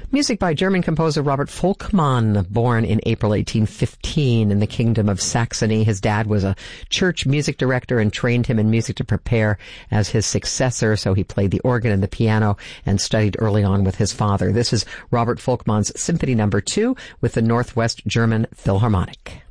Music by German composer Robert Volkmann, born in April 1815 in the Kingdom of Saxony. His dad was a church music director and trained him in music to prepare as his successor, so he played the organ and the piano and studied early on with his father. This is Robert Volkmann's Symphony No. 2 with the Northwest German Philharmonic.